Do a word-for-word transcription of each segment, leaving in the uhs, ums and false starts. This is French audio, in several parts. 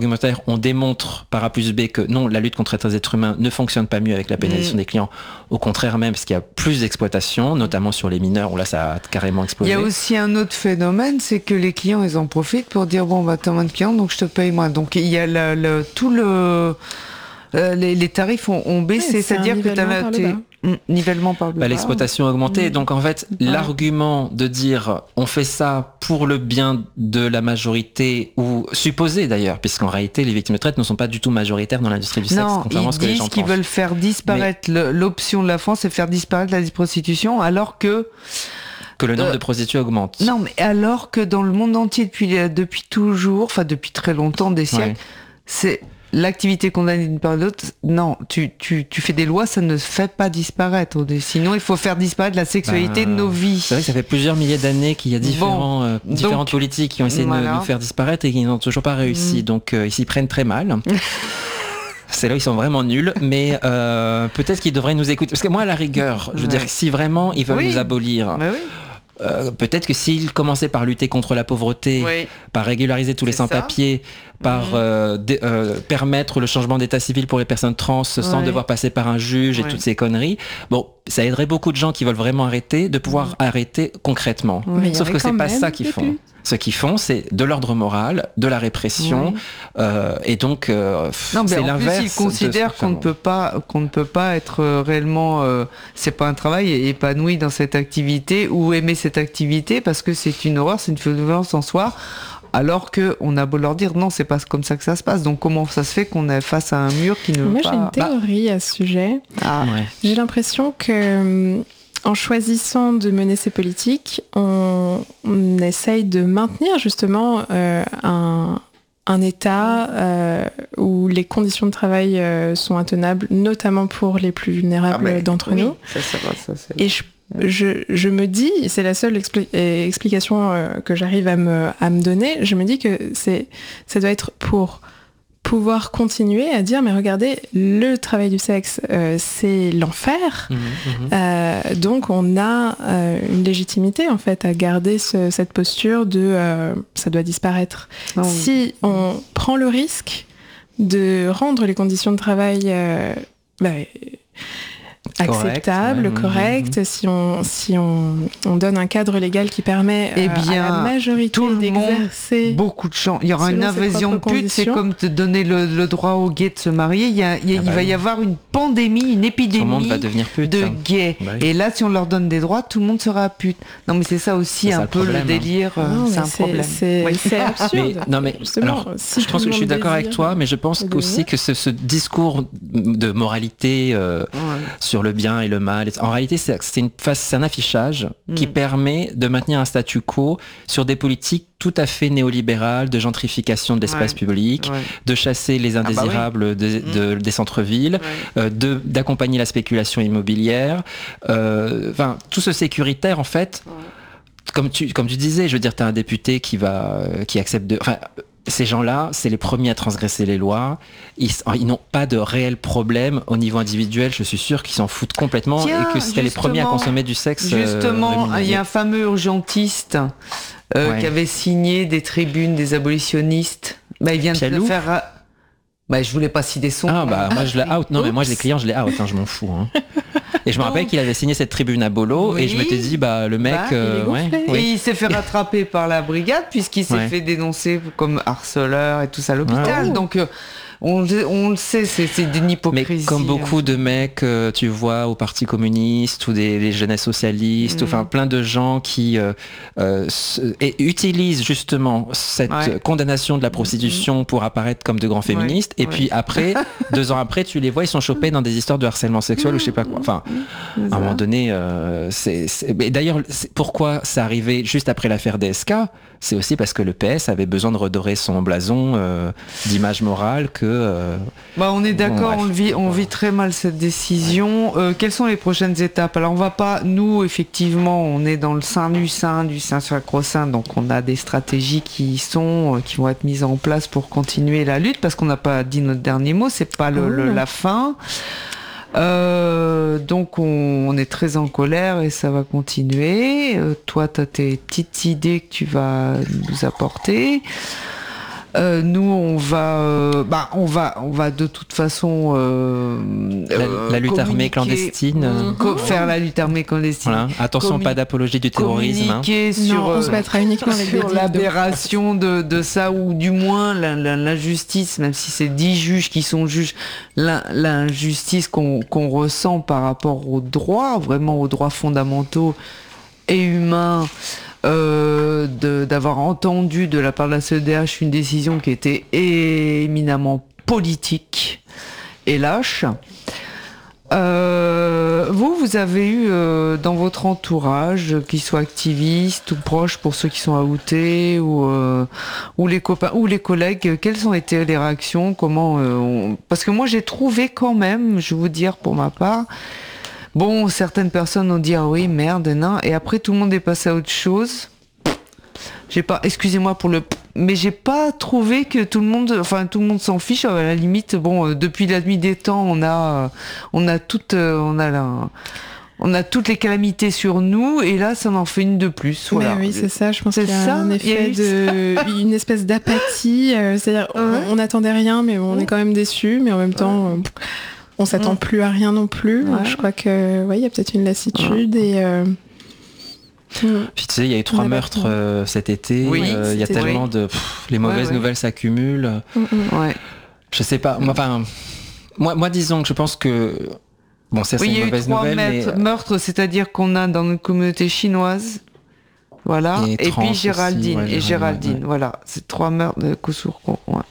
argumentaire, on démontre par A plus B que non, la lutte contre les êtres humains ne fonctionne pas mieux avec la pénalisation mmh. des clients. Au contraire même, parce qu'il y a plus d'exploitation, notamment sur les mineurs, où là, ça a carrément explosé. Il y a aussi un autre phénomène, c'est que les clients, ils en profitent pour dire, bon, bah, t'as moins de clients, donc je te paye moins. Donc, il y a le, le, tout le... Euh, les, les tarifs ont, ont baissé, oui, c'est-à-dire que t'as par t'es, mmh, nivellement par le bah, bas. L'exploitation a augmenté, mmh. donc en fait, ouais. l'argument de dire on fait ça pour le bien de la majorité, ou supposé d'ailleurs, puisqu'en réalité, les victimes de traite ne sont pas du tout majoritaires dans l'industrie du sexe, non, contrairement à ce que les gens pensent. Ils disent qu'ils veulent faire disparaître, Mais... le, l'option de la France, c'est faire disparaître la prostitution, alors que que le nombre euh, de prostituées augmente. Non, mais alors que dans le monde entier, depuis, depuis toujours, enfin depuis très longtemps, des siècles, ouais. c'est... L'activité condamnée d'une part ou de l'autre, non, tu, tu, tu fais des lois, ça ne fait pas disparaître. Sinon, il faut faire disparaître la sexualité bah, de nos vies. C'est vrai que ça fait plusieurs milliers d'années qu'il y a différents, bon, euh, différentes donc, politiques qui ont essayé voilà. de nous faire disparaître et qui n'ont toujours pas réussi. Mmh. Donc, euh, ils s'y prennent très mal. C'est là où ils sont vraiment nuls, mais euh, peut-être qu'ils devraient nous écouter. Parce que moi, à la rigueur, je veux ouais. dire, si vraiment ils veulent oui. nous abolir... Bah oui. Euh, peut-être que s'ils commençaient par lutter contre la pauvreté, oui. par régulariser tous les sans-papiers, par mmh. euh, d- euh, permettre le changement d'état civil pour les personnes trans ouais. sans devoir passer par un juge et ouais. toutes ces conneries, bon, ça aiderait beaucoup de gens qui veulent vraiment arrêter de pouvoir mmh. arrêter concrètement. Oui, Sauf que c'est pas ça qu'ils font. Ce qu'ils font, c'est de l'ordre moral, de la répression, oui. euh, et donc euh, non, c'est en l'inverse. Plus, ils considèrent qu'on ne peut pas, qu'on ne peut pas être réellement, euh, c'est pas un travail épanoui dans cette activité ou aimer cette activité parce que c'est une horreur, c'est une violence en soi. Alors que on a beau leur dire non, c'est pas comme ça que ça se passe. Donc comment ça se fait qu'on est face à un mur qui ne veut Moi, pas. Moi, j'ai une théorie bah... à ce sujet. Ah ouais. J'ai l'impression que en choisissant de mener ces politiques, on, on essaye de maintenir justement euh, un, un État euh, où les conditions de travail euh, sont intenables, notamment pour les plus vulnérables ah d'entre oui, nous. Ça, ça va, ça, c'est... Et je, je, je me dis, c'est la seule expli- explication euh, que j'arrive à me, à me donner, je me dis que c'est, ça doit être pour pouvoir continuer à dire mais regardez, le travail du sexe euh, c'est l'enfer mmh, mmh. Euh, donc on a euh, une légitimité en fait à garder ce, cette posture de euh, ça doit disparaître. Oh. Si on prend le risque de rendre les conditions de travail euh, bah, acceptable, correct, correct mmh. si on si on, on donne un cadre légal qui permet eh bien, à la majorité tout le d'exercer monde, beaucoup de gens, il y aura une invasion de putes, c'est comme te donner le, le droit aux gays de se marier, il, y a, il, y a, ah bah il va oui. y avoir une pandémie, une épidémie va devenir pute, de hein. gays, bah oui. et là si on leur donne des droits, tout le monde sera pute. Non mais c'est ça aussi c'est un ça, peu le, problème, le délire, hein. non, c'est un c'est, problème. C'est, oui. c'est absurde. Mais, non mais alors, si je pense que je suis d'accord avec toi, mais je pense aussi que ce, ce discours de moralité euh, ouais. sur le bien et le mal, en réalité, c'est, c'est, une phase, c'est un affichage mmh. qui permet de maintenir un statu quo sur des politiques tout à fait néolibérales de gentrification de l'espace ouais. public, ouais. de chasser les indésirables ah bah oui. de, de, mmh. des centres-villes, ouais. euh, de, d'accompagner la spéculation immobilière. Euh, enfin, tout ce sécuritaire, en fait, ouais. comme, tu, comme tu disais, je veux dire, tu as un député qui, va, qui accepte de... Enfin, ces gens-là, c'est les premiers à transgresser les lois. Ils, ils n'ont pas de réel problème au niveau individuel. Je suis sûr qu'ils s'en foutent complètement. Tiens, et que c'était les premiers à consommer du sexe. Justement, euh, il y a un fameux urgentiste euh, ouais. qui avait signé des tribunes des abolitionnistes. Bah, il vient Pialou. de le faire. Bah, je voulais pas citer son. Ah bah moi je l'ai out. Non Oups. mais moi les clients je les out. Hein, je m'en fous. Hein. Et je me rappelle qu'il avait signé cette tribune à Bolo oui. et je m'étais dit bah le mec. Bah, euh, ouais, et oui. il s'est fait rattraper par la brigade puisqu'il s'est ouais. fait dénoncer comme harceleur et tout ça à l'hôpital. Ouais. Donc euh, on, on le sait, c'est, c'est d'une hypocrisie. Mais comme beaucoup de mecs, euh, tu vois, au Parti communiste ou des, des jeunesses socialistes, mmh. enfin plein de gens qui euh, euh, se, et utilisent justement cette ouais. condamnation de la prostitution mmh. pour apparaître comme de grands féministes. Ouais. Et ouais. puis après, deux ans après, tu les vois, ils sont chopés dans des histoires de harcèlement sexuel mmh. ou je sais pas quoi. Enfin, mmh. à un moment donné, euh, c'est, c'est... Mais d'ailleurs, c'est... pourquoi c'est arrivé juste après l'affaire D S K ? C'est aussi parce que le P S avait besoin de redorer son blason euh, d'image morale que... Euh... Bah, on est d'accord, bon, on, vit, on vit très mal cette décision. Euh, quelles sont les prochaines étapes ? Alors on va pas... Nous, effectivement, on est dans le sein du sein, du sein sacro-saint, donc on a des stratégies qui sont, qui vont être mises en place pour continuer la lutte, parce qu'on n'a pas dit notre dernier mot, c'est pas le, le, la fin. Euh, donc on, on est très en colère et ça va continuer. Euh, toi, tu as tes petites idées que tu vas nous apporter. Euh, nous, on va, euh, bah, on va, on va de toute façon euh, la, la lutte armée clandestine, co- faire la lutte armée clandestine. Voilà. Attention, commun- pas d'apologie du terrorisme. Communiquer hein. sur, non, on se battra uniquement avec sur l'aberration de, de ça, ou du moins la, la, l'injustice, même si c'est dix juges qui sont juges, la, l'injustice qu'on, qu'on ressent par rapport aux droits, vraiment aux droits fondamentaux et humains. Euh, de, d'avoir entendu de la part de la C E D H une décision qui était éminemment politique et lâche. Euh, vous, vous avez eu euh, dans votre entourage, qui soit activiste ou proche pour ceux qui sont outés, ou euh, ou les copains ou les collègues, quelles ont été les réactions? Comment euh, on... Parce que moi j'ai trouvé quand même, je vais vous dire pour ma part. Bon, certaines personnes ont dit ah oui merde non, et après tout le monde est passé à autre chose. J'ai pas, excusez-moi pour le, mais j'ai pas trouvé que tout le monde, enfin tout le monde s'en fiche. À la limite, bon, euh, depuis la nuit des temps, on a, euh, on a toutes, euh, on a la, on a toutes les calamités sur nous, et là, ça en fait une de plus. Voilà. Mais oui, c'est ça. Je pense c'est qu'il y a ça, un effet de, une espèce d'apathie. Euh, c'est-à-dire, ouais. on n'attendait rien, mais on ouais. est quand même déçus, mais en même temps. Ouais. Euh, On s'attend mmh. plus à rien non plus. Ouais. Donc je crois que ouais, il y a peut-être une lassitude ouais. et. Euh... Puis tu sais, il y a eu trois meurtres euh, cet été. Oui, il euh, y a tellement oui. de pff, les mauvaises ouais, nouvelles ouais. s'accumulent. Mmh, ouais. Je sais pas. Moi, enfin, moi, moi, disons que je pense que bon, c'est oui, une mauvaise nouvelle. Il y a eu trois mais... meurtres, c'est-à-dire qu'on a dans notre communauté chinoise. Voilà. Et, et puis Géraldine aussi, ouais, et Géraldine. Ouais. Voilà, c'est trois meurtres de Kosourko. Ouais.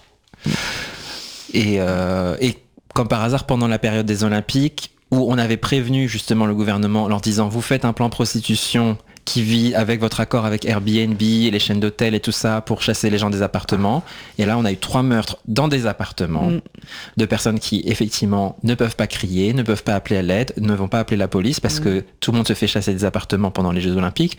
Et euh, et comme par hasard, pendant la période des Olympiques, où on avait prévenu justement le gouvernement en leur disant vous faites un plan prostitution qui vit avec votre accord avec Airbnb et les chaînes d'hôtels et tout ça pour chasser les gens des appartements. Et là, on a eu trois meurtres dans des appartements mm. de personnes qui, effectivement, ne peuvent pas crier, ne peuvent pas appeler à l'aide, ne vont pas appeler la police parce mm. que tout le monde se fait chasser des appartements pendant les Jeux Olympiques.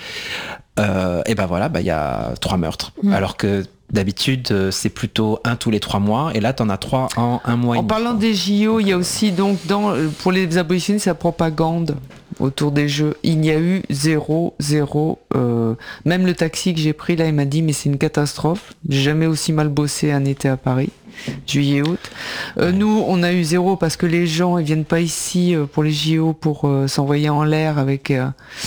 Euh, et ben voilà, bah, y a trois meurtres. Mm. Alors que d'habitude, c'est plutôt un tous les trois mois, et là, t'en as trois en un mois. En parlant des J O, il y a aussi donc dans pour les abolitionnistes la propagande autour des Jeux. Il n'y a eu zéro, zéro. Euh, même le taxi que j'ai pris là, il m'a dit mais c'est une catastrophe. J'ai jamais aussi mal bossé un été à Paris, juillet, août. Euh, ouais. Nous, on a eu zéro parce que les gens ils viennent pas ici pour les J O pour euh, s'envoyer en l'air avec. Euh,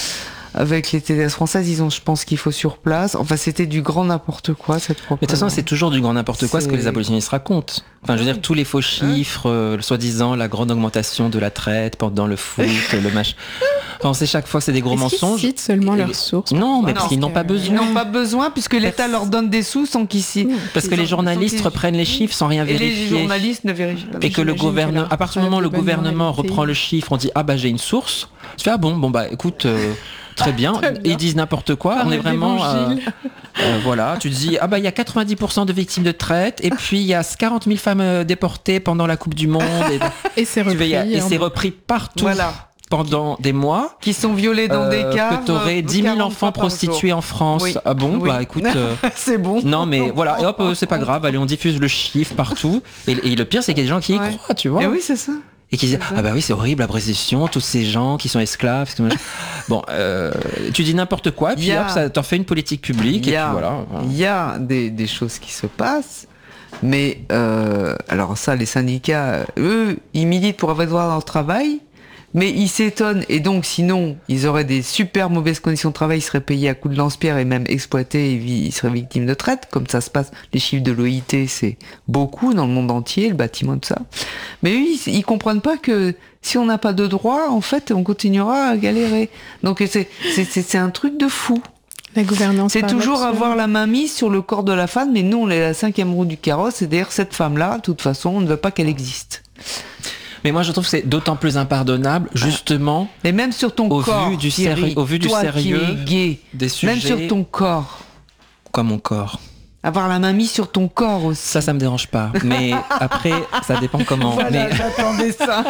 Avec les T D S françaises, ils ont, je pense qu'il faut sur place. Enfin, c'était du grand n'importe quoi, cette propagande. Mais de toute façon, c'est toujours du grand n'importe quoi c'est... ce que les abolitionnistes racontent. Enfin, je veux dire, tous les faux chiffres, euh, soi-disant, la grande augmentation de la traite pendant le foot, le match. Enfin, c'est chaque fois, c'est des gros Est-ce mensonges. Ils citent seulement leurs sources. Non, mais non, parce qu'ils n'ont pas besoin. Ils n'ont pas besoin, puisque l'État leur donne des sous sans qu'ils s'y... Parce que les journalistes reprennent les chiffres sans rien vérifier. Et les journalistes ne vérifient pas. Et que le gouvernement, à partir du moment où le gouvernement reprend le chiffre, on dit, ah bah j'ai une source. Tu fais, ah bon, bon bah écoute... Très bien. Très bien, ils disent n'importe quoi. Ah, on est vraiment, euh, euh, voilà. Tu te dis ah bah il y a quatre-vingt-dix pour cent de victimes de traite et puis il y a quarante mille femmes euh, déportées pendant la Coupe du Monde et, et c'est repris, vas, et c'est repris partout. Voilà. Pendant des mois, qui sont violés dans euh, des caves. Que t'aurais dix mille enfants prostitués en France. Oui. Ah bon, oui. Bah écoute, euh, c'est bon. Non mais voilà, et hop, euh, c'est pas grave. Allez, on diffuse le chiffre partout. Et, et le pire, c'est qu'il y a des gens qui y ouais. croient, tu vois. Et oui, c'est ça. Et qui disent ah bah oui c'est horrible la prostitution, tous ces gens qui sont esclaves. Bon, euh, tu dis n'importe quoi, et puis a, hop, ça t'en fait une politique publique. Il a, et puis voilà. Il y a des, des choses qui se passent, mais euh, alors ça, les syndicats, eux, ils militent pour avoir droit dans leur travail, mais ils s'étonnent, et donc sinon, ils auraient des super mauvaises conditions de travail, ils seraient payés à coups de lance-pierre et même exploités, et ils seraient victimes de traite, comme ça se passe. Les chiffres de l'O I T, c'est beaucoup dans le monde entier, le bâtiment, tout ça. Mais eux, ils, ils comprennent pas que si on n'a pas de droit, en fait, on continuera à galérer. Donc c'est, c'est, c'est, c'est un truc de fou. La gouvernance. C'est toujours avoir la main mise sur le corps de la femme, mais nous, on est la cinquième roue du carrosse, et d'ailleurs, cette femme-là, de toute façon, on ne veut pas qu'elle existe. Mais moi, je trouve que c'est d'autant plus impardonnable, justement. Mais même sur ton au corps, vu du Thierry, séri- au vu du toi sérieux qui es gay, des sujets. même sur ton corps. Quoi, mon corps? Avoir la main mise sur ton corps aussi. Ça, ça me dérange pas. Mais après, ça dépend comment. Voilà, mais... j'attendais ça.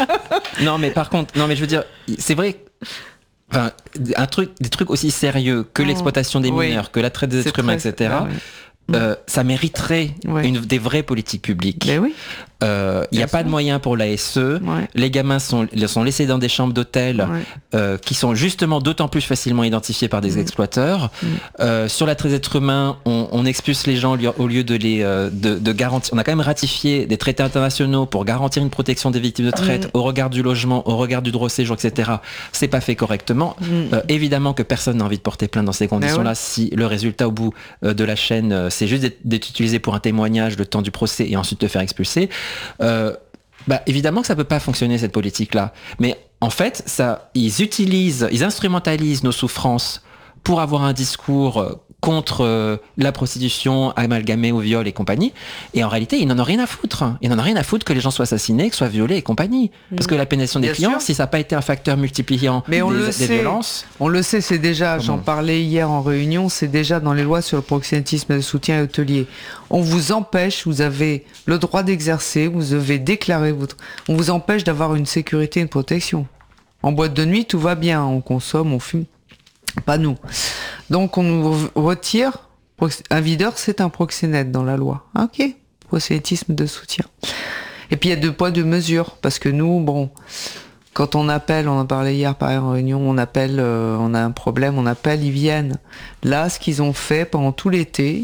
Non, mais par contre, non, mais je veux dire, c'est vrai. Enfin, un truc, des trucs aussi sérieux que oh, l'exploitation des mineurs, oui. que la traite des êtres humains, et cetera. Ouais, ouais. euh, ça mériterait ouais. une, des vraies politiques publiques. Mais oui. Il euh, n'y a sûr. Pas de moyens pour l'A S E. Ouais. Les gamins sont, sont laissés dans des chambres d'hôtel ouais. euh, qui sont justement d'autant plus facilement identifiés par des mmh. exploiteurs. Mmh. Euh, sur la traite d'être humain, on, on expulse les gens au lieu de les euh, de, de garantir. On a quand même ratifié des traités internationaux pour garantir une protection des victimes de traite mmh. au regard du logement, au regard du droit au séjour, et cetera. C'est pas fait correctement. Mmh. Euh, évidemment que personne n'a envie de porter plainte dans ces conditions-là. Ouais. Si le résultat au bout euh, de la chaîne, euh, c'est juste d'être, d'être utilisé pour un témoignage le temps du procès et ensuite te faire expulser. Euh, bah, évidemment que ça peut pas fonctionner cette politique-là, mais en fait, ça, ils utilisent, ils instrumentalisent nos souffrances pour avoir un discours contre euh, la prostitution amalgamée au viol et compagnie, et en réalité, ils n'en ont rien à foutre. Ils n'en ont rien à foutre que les gens soient assassinés, que soient violés et compagnie. Mmh. Parce que la pénétration des Bien clients, sûr. Si ça n'a pas été un facteur multipliant mais on des, le des sait. violences... On le sait, c'est déjà, Comment? J'en parlais hier en réunion, c'est déjà dans les lois sur le proxénétisme de soutien hôtelier. On vous empêche, vous avez le droit d'exercer, vous devez déclarer votre... On vous empêche d'avoir une sécurité et une protection. En boîte de nuit, tout va bien, on consomme, on fume. Pas nous. Donc on nous retire, un videur c'est un proxénète dans la loi. Ok, proxénétisme de soutien. Et puis il y a deux poids, deux mesures, parce que nous, bon, quand on appelle, on en parlait hier par en réunion, on appelle, euh, on a un problème, on appelle, ils viennent. Là, ce qu'ils ont fait pendant tout l'été,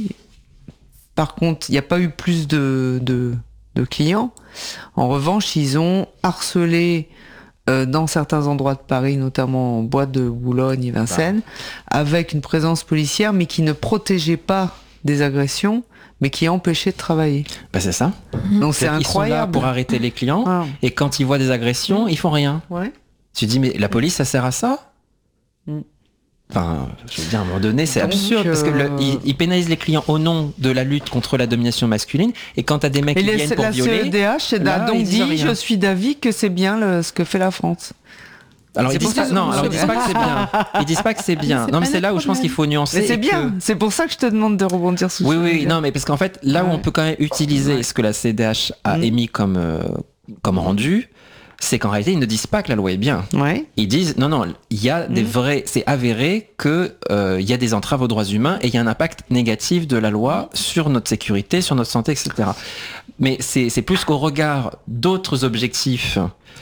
par contre, il n'y a pas eu plus de, de, de clients. En revanche, ils ont harcelé Euh, dans certains endroits de Paris, notamment en boîte de Boulogne et Vincennes, ah. avec une présence policière, mais qui ne protégeait pas des agressions, mais qui empêchait de travailler. Bah c'est ça. Mmh. Donc c'est, c'est incroyable. Ils sont là pour arrêter les clients, ah. et quand ils voient des agressions, mmh. ils font rien. Ouais. Tu te dis, mais la police, ça sert à ça ? mmh. Enfin, je veux dire, à un moment donné, c'est Donc, absurde, euh... parce que le, ils, ils pénalisent les clients au nom de la lutte contre la domination masculine, et quand t'as des mecs et qui les, viennent pour la violer... La C E D H là, donc dit, je suis d'avis que c'est bien le, ce que fait la France. Alors ils disent, pas, non, alors ils disent pas que c'est bien. Ils disent pas que c'est bien. C'est non mais c'est là où je pense qu'il faut nuancer. Mais c'est bien. Que... C'est pour ça que je te demande de rebondir sur. Oui oui non mais parce qu'en fait là ouais. où on peut quand même utiliser ouais. ce que la C E D H a mmh. émis comme euh, comme rendu, c'est qu'en réalité ils ne disent pas que la loi est bien. Ouais. Ils disent non non il y a mmh. des vrais, c'est avéré que euh, il y a des entraves aux droits humains et il y a un impact négatif de la loi sur notre sécurité, sur notre santé, et cetera. Mais c'est c'est plus qu'au regard d'autres objectifs.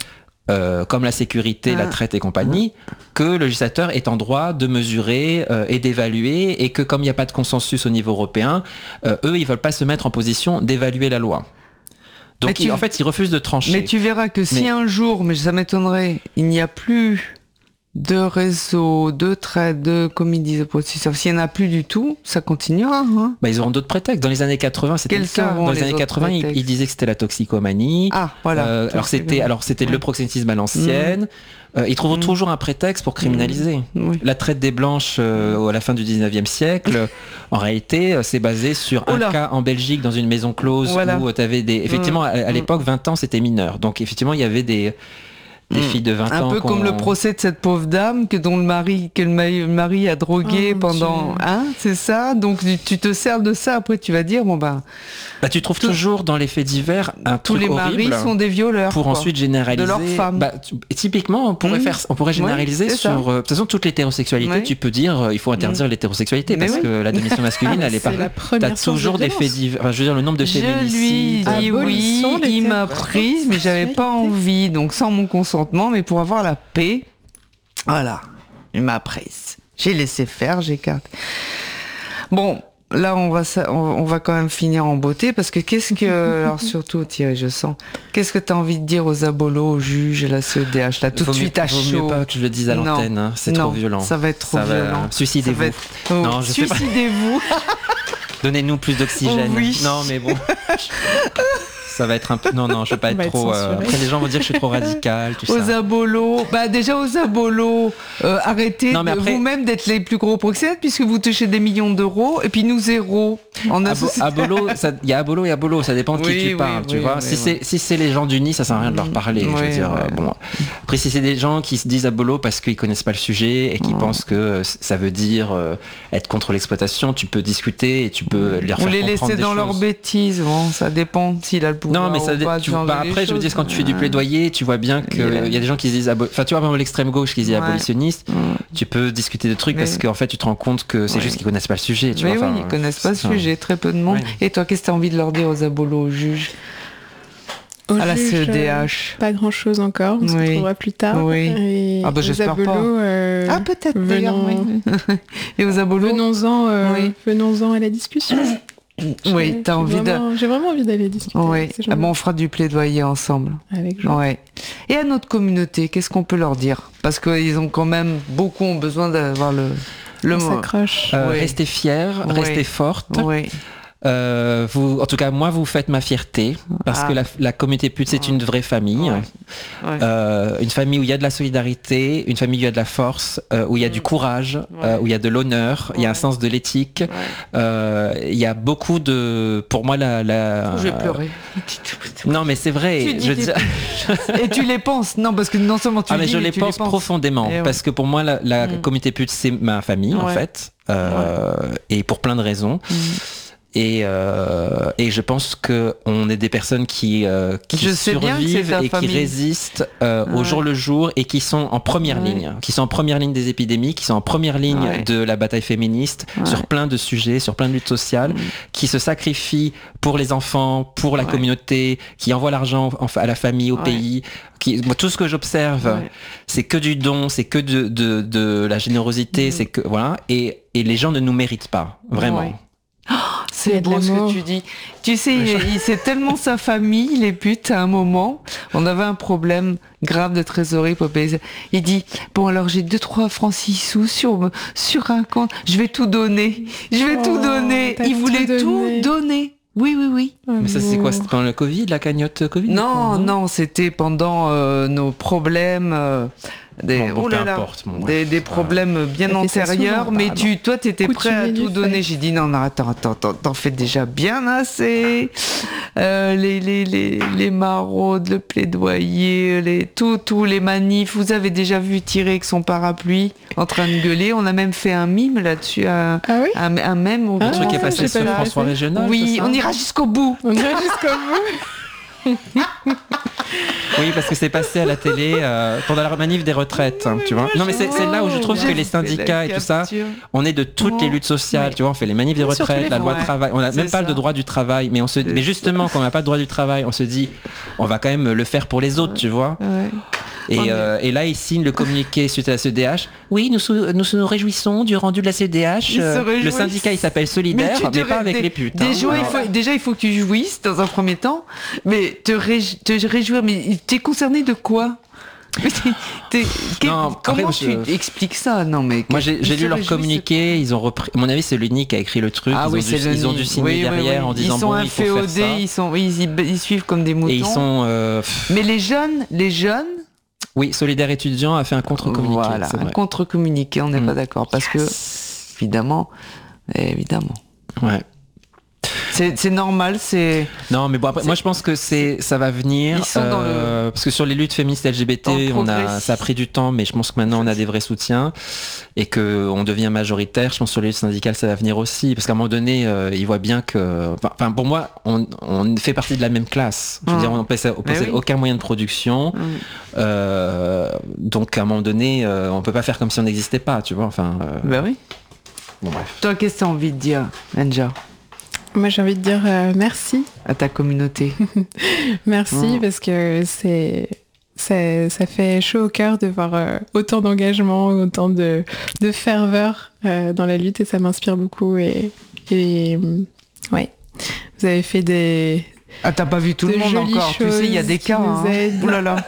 Euh, comme la sécurité, ah. la traite et compagnie, que le législateur est en droit de mesurer euh, et d'évaluer, et que comme il n'y a pas de consensus au niveau européen, euh, eux, ils veulent pas se mettre en position d'évaluer la loi. Donc, tu... ils, en fait, ils refusent de trancher. Mais tu verras que si mais... un jour, mais ça m'étonnerait, il n'y a plus de réseau, de traite, de comédie de prostitution, s'il n'y en a plus du tout, ça continuera. Hein bah, ils auront d'autres prétextes. Dans les années quatre-vingts, c'était Quels le cas. Dans les, les années quatre-vingts, ils, ils disaient que c'était la toxicomanie. Ah, voilà. Euh, alors, c'était, alors, c'était ouais. le proxénétisme à l'ancienne. Mmh. Euh, ils trouvent mmh. toujours un prétexte pour criminaliser. Mmh. Oui. La traite des blanches euh, à la fin du dix-neuvième siècle, en réalité, c'est basé sur un cas en Belgique dans une maison close voilà. où tu avais des... Effectivement, mmh. à, à l'époque, vingt ans, c'était mineur. Donc, effectivement, il y avait des... des filles de vingt un ans. Un peu comme le procès de cette pauvre dame que dont le mari, que le mari a drogué oh, pendant, hein, c'est ça. Donc tu te sers de ça. Après tu vas dire bon bah. Bah tu trouves tout, toujours dans les faits divers un tous truc les horrible maris sont des violeurs. Pour quoi, ensuite généraliser. De leurs femmes. Bah, tu, typiquement on pourrait mmh. faire, on pourrait généraliser ouais, sur. Euh, de toute façon toute l'hétérosexualité. Ouais. Tu peux dire euh, il faut interdire mmh. l'hétérosexualité parce oui. que la domination masculine elle est pas. T'as toujours des faits divers. Enfin, je veux dire le nombre de féminicides. Je lui dis oui, il m'a prise, mais j'avais pas envie, donc sans mon consentement, mais pour avoir la paix, voilà, il m'a prise. J'ai laissé faire, j'écarte. Bon, là, on va, on va quand même finir en beauté, parce que qu'est-ce que, alors surtout Thierry, je sens, qu'est-ce que tu as envie de dire aux abolos, aux juges, à la C E D H, là, tout de suite à chaud. Vaut mieux pas que je le dise à l'antenne, hein. C'est non, trop violent. Ça va être trop ça violent. Va... Suicidez-vous. Être... Oh, non, je suicidez-vous. Donnez-nous plus d'oxygène. Oh, oui. Non, mais bon. Ça va être un peu... Non, non, je veux pas être trop... Être euh... Après, les gens vont dire que je suis trop radical, tout aux ça. Aux abolos... Bah, déjà, aux abolos, euh, arrêtez non, de après... vous-même d'être les plus gros proxénètes, puisque vous touchez des millions d'euros, et puis nous, zéro. En Abo- abolo, il y a abolo et abolo, ça dépend de oui, qui tu oui, parles, oui, tu oui, vois. Oui, si, oui. C'est, si c'est les gens du Nid, ça sert à rien de leur parler, oui, je veux dire. Ouais. Bon. Après, si c'est des gens qui se disent abolo parce qu'ils connaissent pas le sujet, et qui ouais. pensent que ça veut dire euh, être contre l'exploitation, tu peux discuter, et tu peux leur faire comprendre des choses. Ou les laisser dans leurs bêtises, bon, ça dépend s'il a le pouvoir. Non, mais ça, tu, bah après, je veux dire, quand tu fais du plaidoyer, tu vois bien qu'il yeah. y a des gens qui se disent, abo... enfin, tu vois, même l'extrême gauche qui se dit ouais. abolitionniste, mmh. tu peux discuter de trucs mais... parce qu'en fait, tu te rends compte que c'est ouais. juste qu'ils connaissent pas le sujet. Tu mais vois, oui, enfin, ils connaissent pas le sujet, très peu de monde. Ouais. Et toi, qu'est-ce que tu as envie de leur dire aux abolos, aux juges? Au à juge, la C E D H. Euh, pas grand-chose encore, on oui. se retrouvera plus tard. Oui. Et ah bah j'espère abolos, pas. Euh, ah peut-être venons... d'ailleurs, oui. Et aux abolos venons-en, euh, oui. venons-en à la discussion. Oui, t'as envie vraiment, de... J'ai vraiment envie d'aller discuter. Oui. Ah bon, on fera du plaidoyer ensemble. Avec joie. Ouais. Et à notre communauté, qu'est-ce qu'on peut leur dire? Parce qu'ils ont quand même, beaucoup ont besoin d'avoir le... le on mot. s'accroche. Euh, oui. Restez fiers, oui. restez fortes. Oui. Euh, vous, en tout cas, moi, vous faites ma fierté parce ah. que la, la communauté P U T, c'est une vraie famille. Ouais. Ouais. Euh, une famille où il y a de la solidarité, une famille où il y a de la force, euh, où il y a mmh. du courage, ouais. euh, où il y a de l'honneur, ouais. il y a un sens de l'éthique. Ouais. Euh, il y a beaucoup de... Pour moi, la... la... Je vais pleurer. Non, mais c'est vrai. Tu je dis... Et tu les penses. Non, parce que non seulement tu ah, mais dis, je mais les tu pense les penses profondément. Et parce ouais. que pour moi, la, la mmh. communauté P U T, c'est ma famille, ouais. en fait. Euh, ouais. Et pour plein de raisons. Mmh. Et, euh, et je pense qu'on est des personnes qui, euh, qui survivent et famille. qui résistent euh, ouais. au jour le jour et qui sont en première ouais. ligne, qui sont en première ligne des épidémies, qui sont en première ligne ouais. de la bataille féministe ouais. sur plein de sujets, sur plein de luttes sociales, mmh. qui se sacrifient pour les enfants, pour la ouais. communauté, qui envoient l'argent à la famille, au ouais. pays. Qui, moi, tout ce que j'observe, ouais. c'est que du don, c'est que de, de, de la générosité, mmh. c'est que voilà, et, et les gens ne nous méritent pas, vraiment. Ouais. Oh, c'est beau ce que tu dis. Tu sais, il, c'est tellement sa famille, les putes, à un moment, on avait un problème grave de trésorerie pour payer. Il dit, bon alors j'ai deux, trois francs six sous sur, sur un compte, je vais tout donner. Je vais oh, tout donner. Il voulait tout, tout donner. Oui, oui, oui. Mais ça, c'est quoi? C'était pendant le Covid, la cagnotte Covid? Non, non, non, c'était pendant euh, nos problèmes... Euh, Des, bon, bon, oh là là, bon, des, des problèmes ah. bien antérieurs, mais bah, tu, toi, t'étais prêt à tout donner. J'ai dit non, non, attends, attends, attends, t'en fais déjà bien assez. Euh, les, les, les, les maraudes, le plaidoyer, les, tout, tous les manifs. Vous avez déjà vu tirer avec son parapluie en train de gueuler. On a même fait un mime là-dessus, un, ah oui un, un mème. Le ah, truc qui est passé sur François Régional. Oui, on ira jusqu'au bout. On ira jusqu'au bout. Oui, parce que c'est passé à la télé euh, pendant la manif des retraites, hein, tu vois. Non, mais c'est, c'est là où je trouve que les syndicats et tout ça, on est de toutes les luttes sociales, ouais. tu vois. On fait les manifs des retraites, la loi ouais. de travail. On n'a même pas le droit du travail, mais on se, mais justement, quand on n'a pas le droit du travail, on se dit, on va quand même le faire pour les autres, tu vois. Ouais. Et, euh, et là, ils signent le communiqué suite à la C E D H. Oui, nous nous, nous réjouissons du rendu de la C E D H. Euh, le syndicat, il s'appelle Solidaire, mais, mais pas avec des, les putes. Des hein. joies, il faut, déjà, il faut que tu jouisses dans un premier temps, mais te, réj- te réjouir. Mais t'es concerné de quoi? T'es, t'es, non, comment après, tu je... expliques ça? Non, mais moi j'ai, j'ai lu leur communiqué. Ils ont repris. À mon avis, c'est l'U N I qui a écrit le truc. Ah ils, oui, ont dû, ils ont dû signer oui, derrière oui, oui. en disant bon, il faut faire ça. Ils sont, ils, ils, ils suivent comme des moutons. Et ils sont. Euh... Mais les jeunes, les jeunes. Oui, Solidaire étudiant a fait un contre-communiqué. Voilà, un contre-communiqué. On n'est mmh. pas d'accord parce yes. que évidemment, évidemment. Ouais. C'est, c'est normal, c'est... Non, mais bon, après, c'est... moi je pense que c'est, ça va venir, euh, le... parce que sur les luttes féministes L G B T, on a, ça a pris du temps, mais je pense que maintenant on a des vrais soutiens, et qu'on devient majoritaire. Je pense que sur les luttes syndicales, ça va venir aussi, parce qu'à un moment donné, euh, ils voient bien que... Enfin, pour moi, on, on fait partie de la même classe. Je veux mmh. dire, on possède, on possède oui. aucun moyen de production, mmh. euh, donc à un moment donné, euh, on peut pas faire comme si on n'existait pas, tu vois, enfin... Euh... Ben oui. Bon, bref. Toi, qu'est-ce que t'as envie de dire, Enja? Moi, j'ai envie de dire euh, merci. À ta communauté. Merci, mmh. parce que c'est, c'est, ça fait chaud au cœur de voir euh, autant d'engagement, autant de, de ferveur euh, dans la lutte, et ça m'inspire beaucoup. Et, et ouais, vous avez fait des... Ah, t'as pas vu tout le monde encore. Tu sais, il y a des cas. Hein. Ouh là là.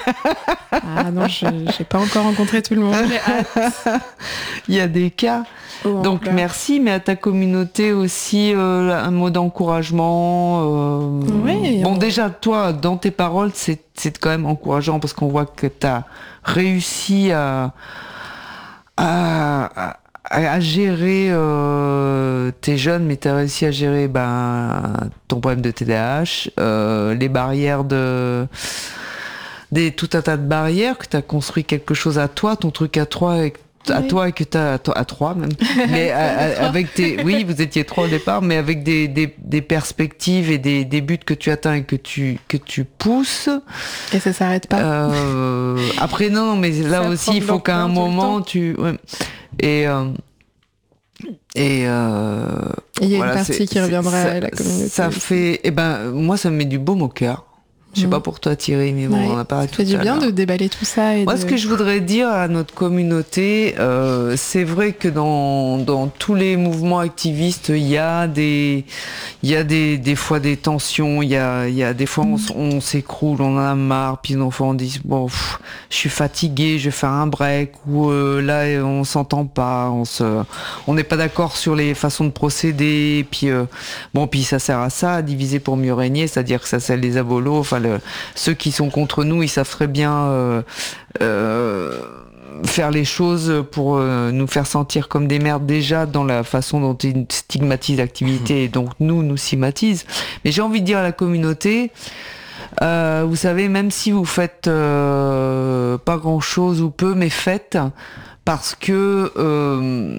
Ah non, je, j'ai pas encore rencontré tout le monde. Il y a des cas. Oh, donc ampleur. Merci, mais à ta communauté aussi euh, un mot d'encouragement. Euh, oui, bon, on... déjà toi, dans tes paroles, c'est c'est quand même encourageant parce qu'on voit que t'as réussi à à, à, à gérer euh, tes jeunes, mais t'as réussi à gérer ben ton problème de T D A H, euh, les barrières de Des, tout un tas de barrières, que tu as construit quelque chose à toi, ton truc à toi, et à oui. toi et que t'as à, toi, à trois même, mais à, à, avec tes, oui, vous étiez trois au départ, mais avec des, des, des perspectives et des, des buts que tu atteins et que tu que tu pousses. Et ça s'arrête pas. Euh, après non, mais là ça aussi il faut qu'à un moment tu, ouais. et euh, et euh, il y a voilà, une partie qui reviendra à la communauté. Ça aussi. fait, et eh ben moi ça me met du baume au cœur. Je sais mmh. pas pour toi Thierry, mais bon, ouais. on a parlé tout ça. Ça fait du bien de déballer tout ça. Et Moi, de... ce que je voudrais dire à notre communauté, euh, c'est vrai que dans, dans tous les mouvements activistes, il y a des, il y a des, des fois des tensions, il y a, il y a des fois on, on s'écroule, on en a marre, puis nos enfants on dit bon, pff, je suis fatigué, je vais faire un break, ou euh, là on s'entend pas, on se, on n'est pas d'accord sur les façons de procéder, puis euh, bon, puis ça sert à ça, à diviser pour mieux régner, c'est-à-dire que ça sert les abolos, enfin le, ceux qui sont contre nous, ils savent très bien euh, euh, faire les choses pour euh, nous faire sentir comme des merdes déjà dans la façon dont ils stigmatisent l'activité et donc nous, nous stigmatisent. Mais j'ai envie de dire à la communauté, euh, vous savez, même si vous faites euh, pas grand-chose ou peu, mais faites, parce que... Euh,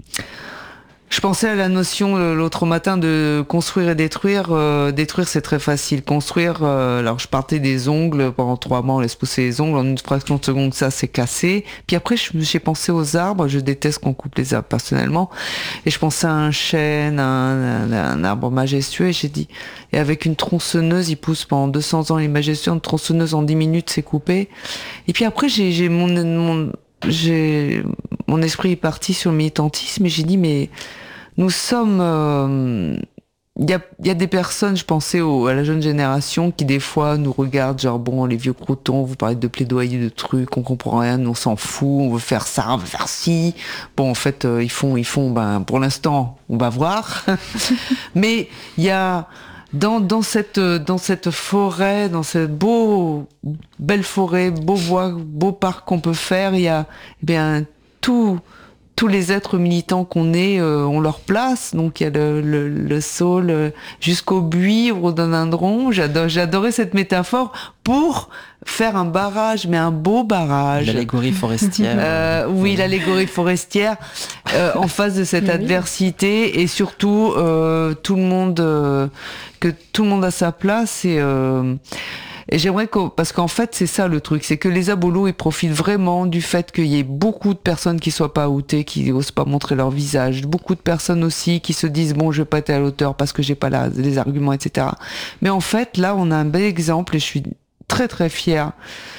Je pensais à la notion l'autre matin de construire et détruire. Euh, détruire, c'est très facile. Construire, euh, alors je partais des ongles, pendant trois mois on laisse pousser les ongles, en une fraction de seconde ça c'est cassé. Puis après j'ai pensé aux arbres, je déteste qu'on coupe les arbres personnellement. Et je pensais à un chêne, à un, un, un arbre majestueux et j'ai dit, et avec une tronçonneuse, il pousse pendant deux cents ans, il est majestueux, une tronçonneuse en dix minutes c'est coupé. Et puis après j'ai, j'ai mon, mon, j'ai, mon esprit est parti sur le militantisme et j'ai dit mais nous sommes... Euh, il y a, y a des personnes, je pensais au, à la jeune génération qui des fois nous regardent genre bon les vieux croutons, vous parlez de plaidoyer de trucs, on comprend rien, on s'en fout, on veut faire ça, on veut faire ci. Bon en fait euh, ils font, ils font, ben pour l'instant on va voir. Mais il y a dans dans cette dans cette forêt, dans cette beau belle forêt, beau bois, beau parc qu'on peut faire, il y a eh bien tout. Tous les êtres militants qu'on est euh, ont leur place, donc il y a le, le, le saule euh, jusqu'au buis, au rhododendron. J'adore, j'adorais cette métaphore pour faire un barrage, mais un beau barrage. L'allégorie forestière. Euh, oui, l'allégorie forestière euh, en face de cette adversité et surtout euh, tout le monde, euh, que tout le monde a sa place et euh, Et j'aimerais que, parce qu'en fait, c'est ça le truc, c'est que les abolos, ils profitent vraiment du fait qu'il y ait beaucoup de personnes qui soient pas outées, qui osent pas montrer leur visage, beaucoup de personnes aussi qui se disent bon, je vais pas être à la hauteur parce que j'ai pas la, les arguments, et cetera. Mais en fait, là, on a un bel exemple et je suis très très fière.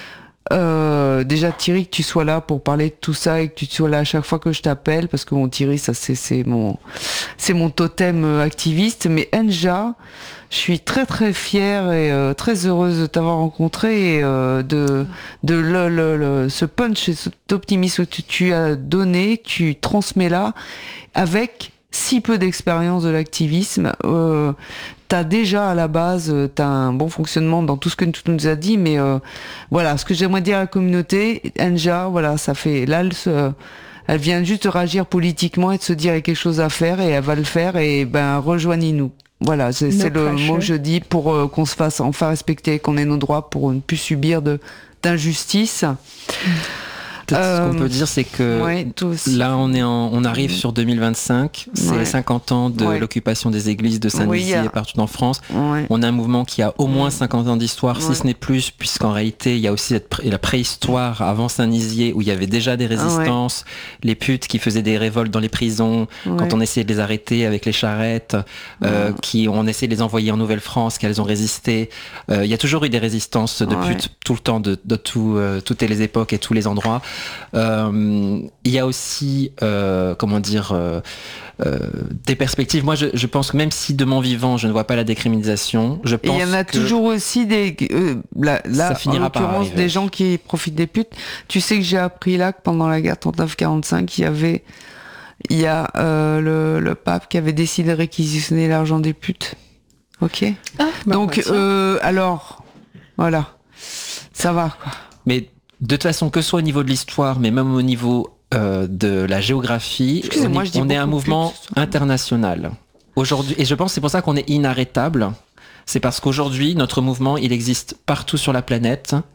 Euh, déjà Thierry, que tu sois là pour parler de tout ça et que tu sois là à chaque fois que je t'appelle, parce que mon Thierry, ça c'est, c'est mon, c'est mon totem activiste. Mais Enja, je suis très très fière et euh, très heureuse de t'avoir rencontré et euh, de, de le, le, le, ce punch et cet optimisme que tu, tu as donné, tu transmets là avec si peu d'expérience de l'activisme. Euh, t'as déjà à la base, t'as un bon fonctionnement dans tout ce que tu nous as dit, mais euh, voilà, ce que j'aimerais dire à la communauté, Enja, voilà, ça fait, là, elle, se, elle vient juste de réagir politiquement et de se dire il y a quelque chose à faire et elle va le faire et ben rejoignez-nous. Voilà, c'est, c'est le mot que je dis pour euh, qu'on se fasse enfin respecter, qu'on ait nos droits pour ne plus subir de, d'injustice. Peut-être euh, ce qu'on peut dire, c'est que ouais, là, on, est en, on arrive mmh. sur deux mille vingt-cinq, c'est ouais. cinquante ans de ouais. l'occupation des églises de Saint-Nizier oui, a... partout en France. Ouais. On a un mouvement qui a au moins cinquante ans d'histoire, ouais. si ce n'est plus, puisqu'en réalité, il y a aussi pré- la préhistoire avant Saint-Nizier, où il y avait déjà des résistances, ouais. les putes qui faisaient des révoltes dans les prisons, ouais. quand on essayait de les arrêter avec les charrettes, euh, ouais. qui on essayait de les envoyer en Nouvelle-France, qu'elles ont résisté. Euh, il y a toujours eu des résistances de ouais. putes, tout le temps, de, de tout, euh, toutes les époques et tous les endroits. Euh, il y a aussi, euh, comment dire, euh, euh, des perspectives. Moi, je, je pense que même si de mon vivant, je ne vois pas la décriminalisation, je pense que... il y en a toujours aussi des... Euh, là, là en l'occurrence, des gens qui profitent des putes. Tu sais que j'ai appris là que pendant la guerre trente-neuf quarante-cinq, il y avait... Il y a euh, le, le pape qui avait décidé de réquisitionner l'argent des putes. Ok ah, bah Donc, bah, euh, alors, voilà. Ça va, quoi. Mais... de toute façon, que ce soit au niveau de l'histoire, mais même au niveau euh, de la géographie, on, moi, est, on est un mouvement plus. international. Aujourd'hui, et je pense que c'est pour ça qu'on est inarrêtable. C'est parce qu'aujourd'hui, notre mouvement, il existe partout sur la planète.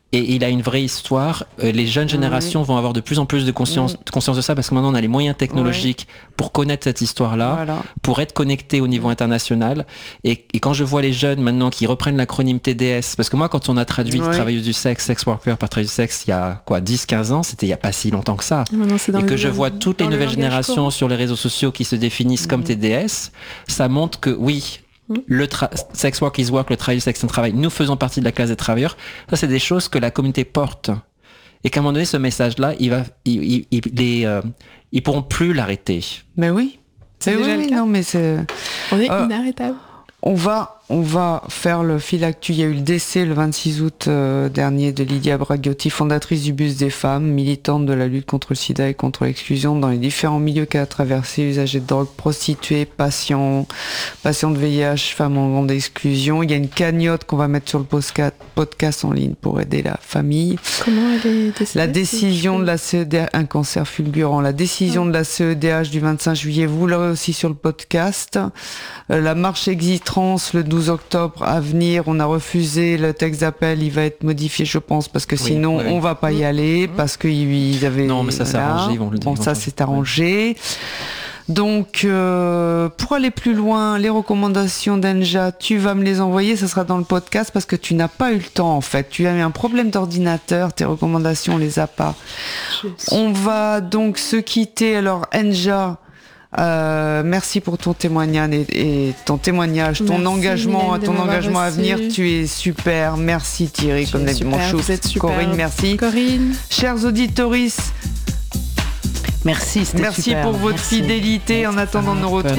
et il a une vraie histoire. Les jeunes générations oui. vont avoir de plus en plus de conscience, mmh. conscience de ça parce que maintenant on a les moyens technologiques oui. pour connaître cette histoire-là, voilà. pour être connecté au niveau international. Et, et quand je vois les jeunes maintenant qui reprennent l'acronyme T D S, parce que moi quand on a traduit oui. travailleuse du sexe, sex worker par travailleuse du sexe il y a quoi, dix quinze ans, c'était il n'y a pas si longtemps que ça. Non, et que je vois toutes les nouvelles générations court. sur les réseaux sociaux qui se définissent mmh. comme T D S, ça montre que oui, le tra- sex work is work, le travail du sexe, c'est un travail. Nous faisons partie de la classe des travailleurs. Ça, c'est des choses que la communauté porte. Et qu'à un moment donné, ce message-là, il va, il, il, il, les, euh, ils pourront plus l'arrêter. Mais oui. C'est mais déjà oui, le cas. Non, mais c'est. On est euh, inarrêtable. On va, on va faire le fil actu. Il y a eu le décès le vingt-six août euh, dernier de Lydia Bragiotti, fondatrice du Bus des femmes, militante de la lutte contre le sida et contre l'exclusion dans les différents milieux qu'elle a traversés, usagers de drogue, prostituées, patients, patients de V I H, femmes en grande exclusion. Il y a une cagnotte qu'on va mettre sur le podcast, podcast en ligne pour aider la famille. Comment elle est décédée? La décision de la C E D H, un cancer fulgurant, la décision oh. de la C E D H du vingt-cinq juillet, vous l'aurez aussi sur le podcast. Euh, la marche Exit Trans le douze octobre à venir, on a refusé le texte d'appel, il va être modifié je pense parce que oui, sinon oui, oui. on va pas y aller mmh. parce qu'ils avaient... Non mais ça s'est arrangé, ils vont le dire. Bon ça s'est arrangé. Donc euh, pour aller plus loin, les recommandations d'Enja, tu vas me les envoyer, ça sera dans le podcast parce que tu n'as pas eu le temps en fait. Tu as eu un problème d'ordinateur, tes recommandations on les a pas. On va donc se quitter. Alors Enja, Euh, merci pour ton témoignage et, et ton témoignage, ton merci, engagement, ton engagement à venir. Tu es super. Merci Thierry, tu comme d'habitude. Mon chou. Corinne, merci. Corinne. Chers auditoris, merci. Merci super. pour votre merci. fidélité. En attendant de nous retrouver.